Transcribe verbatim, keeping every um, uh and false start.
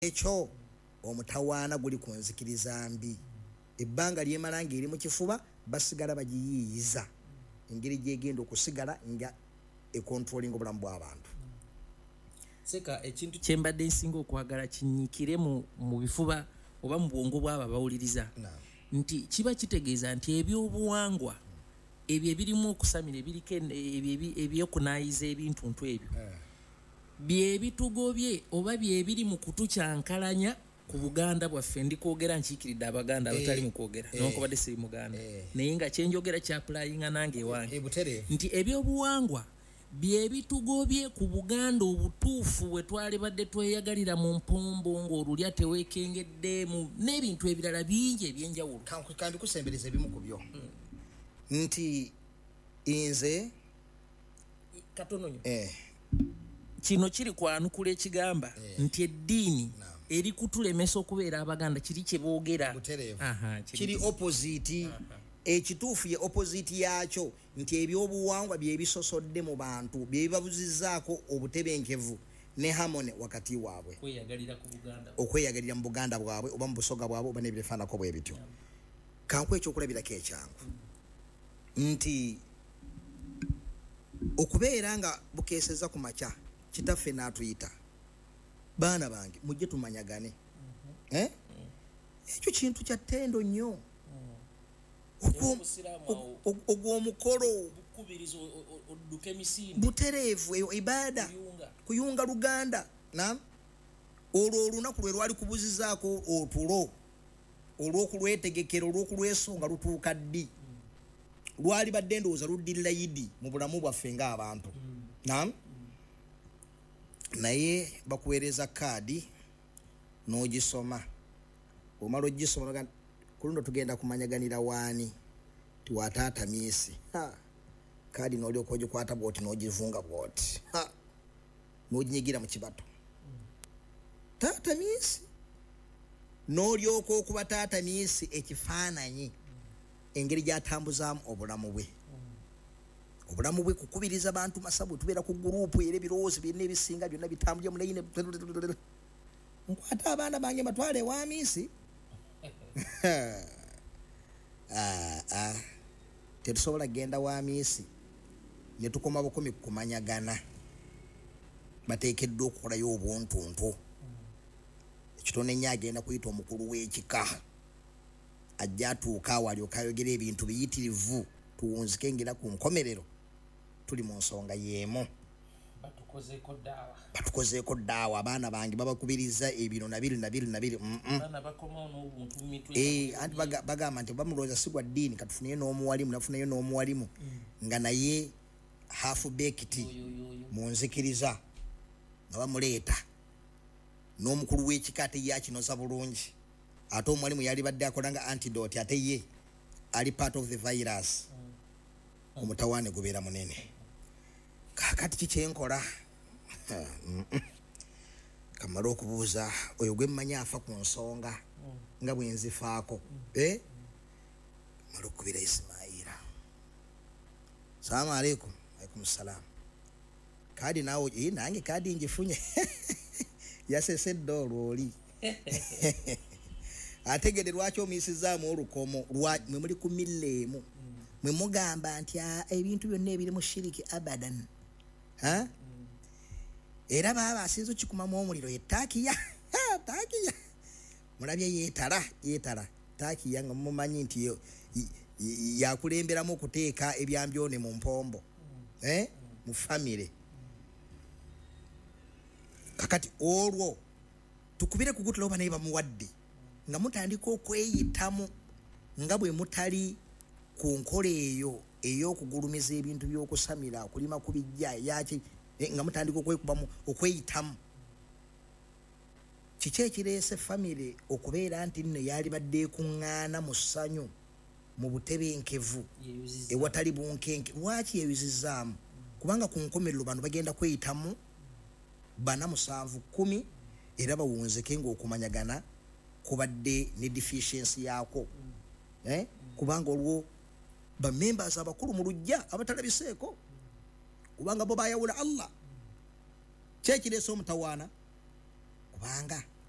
ekyo omutawaana guli ku nzikiriza mbi ebbanga lyemalanga eri mu kifuba basigala bagiyiiza engeri gyegenda okusigala nga ekontrolinga obulamu bw'abantu. Seka ekintu kyembadde nsinga okwagala kinyikire mu, mu bifuba oba mu bwongo bw'abo abawuliriza nti kiba kitegeeza nti ebyobuwangwa ebyo ebirimu okusamira ebiriko ebyokunaayiza ebintuntu ebyo bye bitugobye oba bye biri mu kutukyankalanya ku Buganda bwaffe ndikwogera nkiikiridde Abaganda abatali mu kwogera newankubadde siri Muganda naye nga kyenjogera kyapulayinga nange ewange nti ebyobuwangwa bye bitugobye ku Buganda obutuufu bwe twali badde tweyagalira mu mpombo ng'olulya teweekengeddemu n'ebintu ebirala bingi ebyenjawulo. Kandi kusembereza ebimu ku byo nti nze katono nyo eh kino kiri kwanukula ekigamba nti eddiini eri kutulemesa okubeera Abaganda kiri kye boogera kiri opposite ekituufu ye opposite yakyo nti ebyobuwangwa bye bisosodde mu bantu bye bibabuzizaako obutebenkevu ne harmony wakati waabwe okweyagalira mu Buganda bwabwe oba mu busoga bwabwe oba n'ebifaanako bwe bityo. Kankwe ekyokulabirako ekyangu nti okubeera nga bukeeseza ku makya kitaffe n'atuyita baana bange mujje tumanyagane eh ekyo kintu kya ttendo nnyo ogw'omukolo butereevu eyo ibada kuyunga Luganda nam olwo olunaku lwe lwali kubuzizaako otulo olw'okulwetegekera olw'okulwesonga lutuuka ddi lwali badde ndowooza luddirira yidi mu bulamu bwaffe ng'abantu nam naye bakuweereza kaadi n'ogisoma omala ogisoma kulundo tugenda kumanyaganira waani tiwataata miisi kaadi n'olyoka ogikwata bwoti n'ogivunga bwoti n'oginyigira mu kibato taata miisi n'olyoka okuba taata miisi ekifaananyi engeri gy'atambuzaamu obulamu bwe obulamu bwe kukubiriza abantu masabu tubeera ku gurupu era ebirowoozo byonna ebisinga byonna bitambulye mulayini nkwata abaana bange batwale ewa miisi tetusobola kgenda wa miisi ne tukoma bukumi kumanyagana bateekeddwa okukolayo obuntuntu ekitone nnyo agenda kuyita omukulu w'ekika ajja atuuka awo alyoka ayogera ebintu biyitirivu tuwunzike ngera ku nkomerero tuli mu nsonga y'emu batukozeeko ddaawa batukozeeko ddaawa abaana bange babakubiriza ebino nabiri nabiri nabiri anti bagamba nti bamulowooza si gwa ddiini katufuneyo n'omuwalimu nafunayo n'omuwalimu nga naye half baked mu nzikiriza nga bamuleeta n'omukulu w'ekika ate ye akinoza bulungi ate omuwalimu yali badde akola nga antidote ate ye ali part of the virus omutawaane gubeera munene kakati kikyenkola kamala okubuuza oyo gwe mmanyi afa ku nsonga nga bwe nzifaako eh mala okubira Ismaila salaamu aleikum alaikum salaam kaadi naawe eh nange kaadi ngifunye yasesedde olwo oli ategede lwaki omiisizaamu olukomo mwe muli ku milleemu mwe mugamba nti ebintu byonna ebiri mu shiriki abadan ha era baba asinzo kikumamu omuliro yetakiya takiya mulabye yeetala yeetala takiya nga mumanyi nti yakulemberamu okuteeka ebyambyone mu mpombo eh mu family kakati olwo tukubire kugutula oba naye bamuwadde nga mutandika okweyitamu nga bwe mutali ku nkola eyo ey'okugulumiza ebintu by'okusamira kulima ku bijja yaki nga mutandika okwekubamu okweyitamu kiki ekireese famire okubeera nti nno yali badde ekuŋŋaana mu ssanyu mu butebenkevu ewatali bunkenke lwaki yeyuzizaamu kubanga ku nkomerero bano bagenda kweyitamu bana musanvu kumi era bawunzike ng'okumanyagana kubadde ne deficiency yaako eh kubanga olwo ba members abakulu mu lujja abatalabiseeko kubanga bo bayawula Allah kyekireese omutawaana kubanga